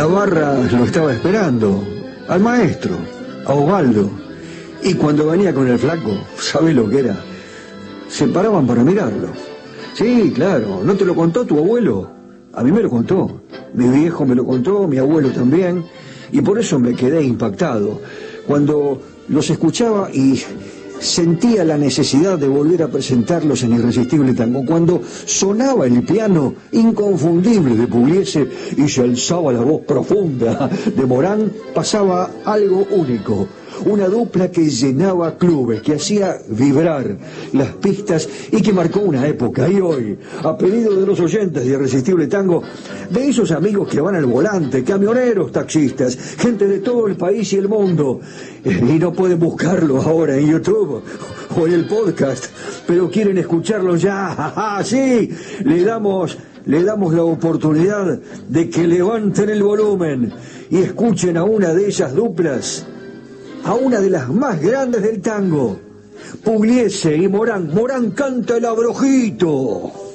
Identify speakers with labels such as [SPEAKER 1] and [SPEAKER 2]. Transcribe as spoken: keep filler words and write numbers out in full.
[SPEAKER 1] barra lo estaba esperando, al maestro, a Osvaldo. Y cuando venía con el flaco, ¿sabés lo que era? Se paraban para mirarlo. Sí, claro, ¿no te lo contó tu abuelo? A mí me lo contó. Mi viejo me lo contó, mi abuelo también. Y por eso me quedé impactado. Cuando los escuchaba y sentía la necesidad de volver a presentarlos en Irresistible Tango, cuando sonaba el piano inconfundible de Pugliese y se alzaba la voz profunda de Morán, pasaba algo único. Una dupla que llenaba clubes, que hacía vibrar las pistas y que marcó una época. Y hoy, a pedido de los oyentes de Irresistible Tango, de esos amigos que van al volante, camioneros, taxistas, gente de todo el país y el mundo, y no pueden buscarlo ahora en YouTube o en el podcast, pero quieren escucharlo ya. Sí, le damos... le damos la oportunidad de que levanten el volumen y escuchen a una de esas duplas, a una de las más grandes del tango, Pugliese y Morán. Morán canta el Abrojito.